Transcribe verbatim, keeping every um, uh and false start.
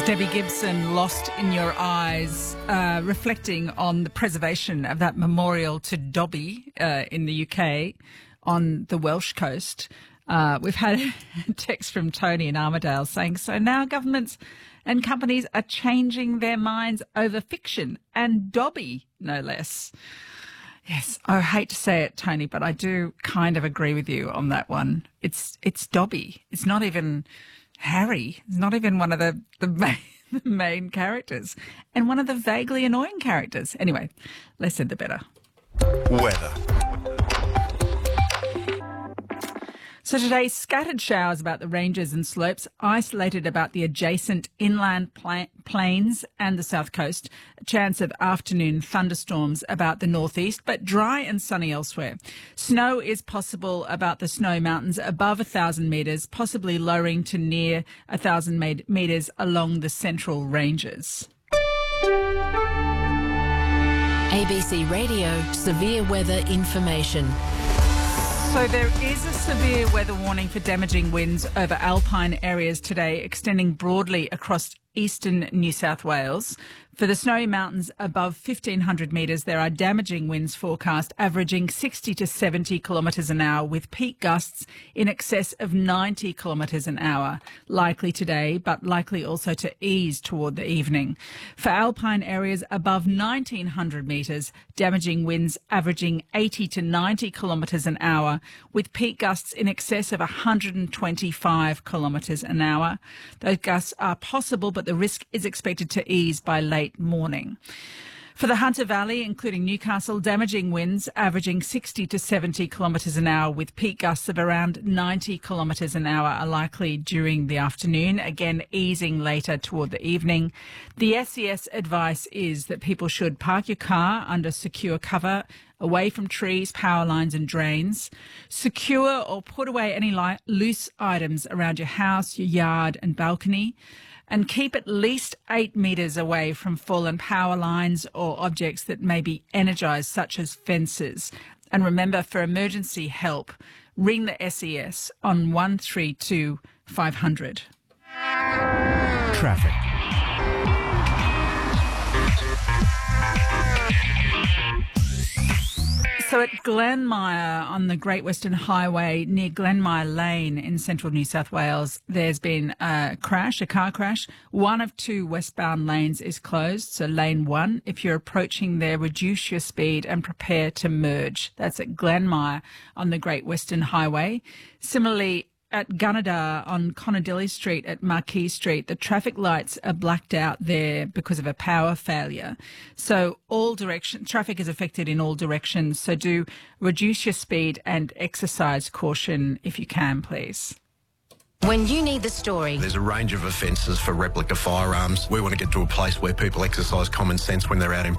Debbie Gibson, Lost in Your Eyes, uh, reflecting on the preservation of that memorial to Dobby uh, in the U K on the Welsh coast. Uh, we've had a text from Tony in Armidale saying, so now governments and companies are changing their minds over fiction and Dobby, no less. Yes, I hate to say it, Tony, but I do kind of agree with you on that one. It's it's Dobby. It's not even Harry. It's not even one of the, the, main, the main characters, and one of the vaguely annoying characters. Anyway, less said the better. Weather. So today, scattered showers about the ranges and slopes, isolated about the adjacent inland pla- plains and the south coast, a chance of afternoon thunderstorms about the northeast, but dry and sunny elsewhere. Snow is possible about the Snowy Mountains above one thousand metres, possibly lowering to near one thousand metres along the central ranges. A B C Radio Severe Weather Information. So there is a severe weather warning for damaging winds over alpine areas today, extending broadly across eastern New South Wales. For the Snowy Mountains above fifteen hundred metres, there are damaging winds forecast averaging sixty to seventy kilometres an hour, with peak gusts in excess of ninety kilometres an hour, likely today, but likely also to ease toward the evening. For alpine areas above nineteen hundred metres, damaging winds averaging eighty to ninety kilometres an hour, with peak gusts in excess of one hundred twenty-five kilometres an hour. Those gusts are possible, but the risk is expected to ease by late morning. For the Hunter Valley, including Newcastle, damaging winds averaging sixty to seventy kilometres an hour with peak gusts of around ninety kilometres an hour are likely during the afternoon, again easing later toward the evening. The S E S advice is that people should park your car under secure cover, away from trees, power lines and drains. Secure or put away any li- loose items around your house, your yard and balcony. And keep at least eight metres away from fallen power lines or objects that may be energised, such as fences. And remember, for emergency help, ring the S E S on one three two five hundred. Traffic. So at Glenmire on the Great Western Highway near Glenmire Lane in central New South Wales, there's been a crash, a car crash. One of two westbound lanes is closed. So lane one, if you're approaching there, reduce your speed and prepare to merge. That's at Glenmire on the Great Western Highway. Similarly, at Gunnedah on Conadilly Street at Marquis Street, the traffic lights are blacked out there because of a power failure. So all direction traffic is affected in all directions. So do reduce your speed and exercise caution if you can, please. When you need the story. There's a range of offences for replica firearms. We want to get to a place where people exercise common sense when they're out in